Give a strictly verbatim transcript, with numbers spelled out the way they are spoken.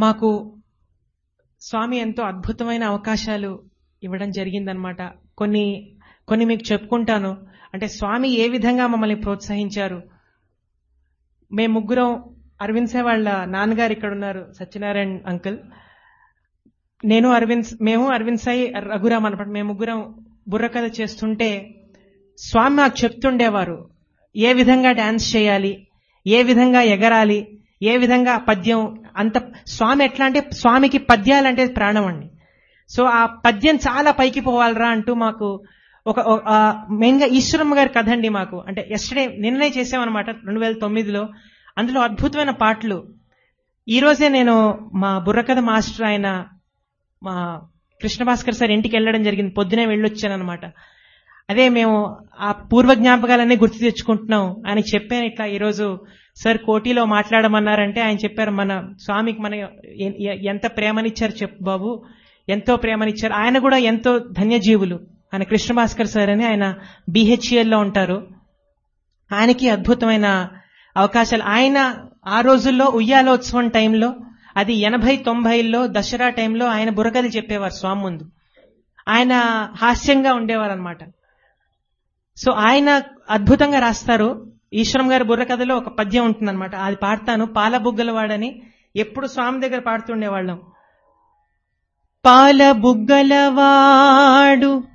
మాకు స్వామి ఎంతో అద్భుతమైన అవకాశాలు ఇవ్వడం జరిగిందనమాట. కొన్ని కొన్ని మీకు చెప్పుకుంటాను. అంటే స్వామి ఏ విధంగా మమ్మల్ని ప్రోత్సహించారు. మేము ముగ్గురం, అరవింద్ సాయి వాళ్ళ నాన్నగారు ఇక్కడ ఉన్నారు, సత్యనారాయణ అంకుల్, నేను అరవింద్ మేము అరవింద్ సాయి రఘురామ్ అనమాట. మేము ముగ్గురం బుర్రకథ చేస్తుంటే స్వామి మాకు చెప్తుండేవారు ఏ విధంగా డాన్స్ చేయాలి, ఏ విధంగా ఎగరాలి, ఏ విధంగా పద్యం. అంత స్వామి ఎట్లా అంటే స్వామికి పద్యాలంటే ప్రాణం అండి. సో ఆ పద్యం చాలా పైకి పోవాలరా అంటూ మాకు ఒక మెయిన్ గా ఈశ్వరమ్మ గారి కథ అండి. మాకు అంటే ఎస్టర్డే నిన్నే చేసామన్నమాట రెండు వేల తొమ్మిదిలో. అందులో అద్భుతమైన పాటలు. ఈ రోజే నేను మా బుర్రకథ మాస్టర్ ఆయన మా కృష్ణ భాస్కర్ సార్ ఇంటికి వెళ్ళడం జరిగింది. పొద్దునే వెళ్ళొచ్చాను అనమాట. అదే మేము ఆ పూర్వ జ్ఞాపకాలన్నీ గుర్తు తెచ్చుకుంటున్నాం. ఆయనకి చెప్పాను ఇట్లా ఈరోజు సార్ కోటిలో మాట్లాడమన్నారంటే ఆయన చెప్పారు, మన స్వామికి మన ఎంత ప్రేమనిచ్చారు చెప్పు బాబు, ఎంతో ప్రేమనిచ్చారు. ఆయన కూడా ఎంతో ధన్యజీవులు. ఆయన కృష్ణ భాస్కర్ సార్ అని ఆయన బిహెచ్ఎల్ లో ఉంటారు. ఆయనకి అద్భుతమైన అవకాశాలు. ఆయన ఆ రోజుల్లో ఉయ్యాలోత్సవం టైంలో, అది ఎనభై తొంభైల్లో దసరా టైంలో ఆయన బుర్రకథలు చెప్పేవారు స్వామి ముందు. ఆయన హాస్యంగా ఉండేవారు అనమాట. సో ఆయన అద్భుతంగా రాస్తారు. ఈశ్వరం గారి బుర్రకథలో ఒక పద్యం ఉంటుందన్నమాట, అది పాడతాను. పాల బుగ్గలవాడని ఎప్పుడు స్వామి దగ్గర పాడుతుండేవాళ్ళం. పాల బుగ్గలవాడు